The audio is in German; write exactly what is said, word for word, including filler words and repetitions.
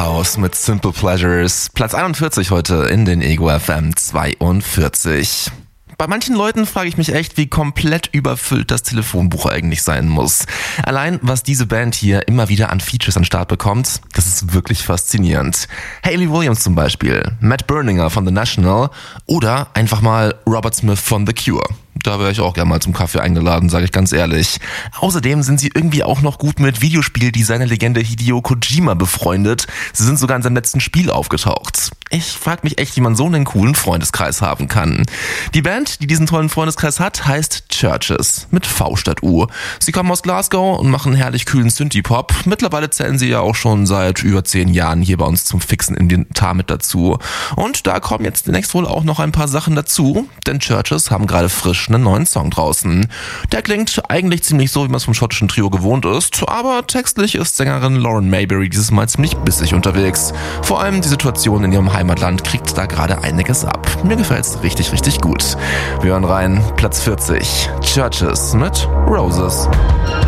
House mit Simple Pleasures. Platz einundvierzig heute in den Ego F M zweiundvierzig. Bei manchen Leuten frage ich mich echt, wie komplett überfüllt das Telefonbuch eigentlich sein muss. Allein, was diese Band hier immer wieder an Features an den Start bekommt, das ist wirklich faszinierend. Hayley Williams zum Beispiel, Matt Berninger von The National oder einfach mal Robert Smith von The Cure. Da wäre ich auch gerne mal zum Kaffee eingeladen, sage ich ganz ehrlich. Außerdem sind sie irgendwie auch noch gut mit Videospieldesigner-Legende Hideo Kojima befreundet. Sie sind sogar in seinem letzten Spiel aufgetaucht. Ich frage mich echt, wie man so einen coolen Freundeskreis haben kann. Die Band, die diesen tollen Freundeskreis hat, heißt Churches mit V statt U. Sie kommen aus Glasgow und machen herrlich kühlen Synthie-Pop. Mittlerweile zählen sie ja auch schon seit über zehn Jahren hier bei uns zum fixen Inventar mit dazu. Und da kommen jetzt demnächst wohl auch noch ein paar Sachen dazu, denn Churches haben gerade frisch einen neuen Song draußen. Der klingt eigentlich ziemlich so, wie man es vom schottischen Trio gewohnt ist, aber textlich ist Sängerin Lauren Mayberry dieses Mal ziemlich bissig unterwegs. Vor allem die Situation in ihrem Heimatland kriegt da gerade einiges ab. Mir gefällt's richtig, richtig gut. Wir hören rein, Platz vierzig, Churches mit Roses.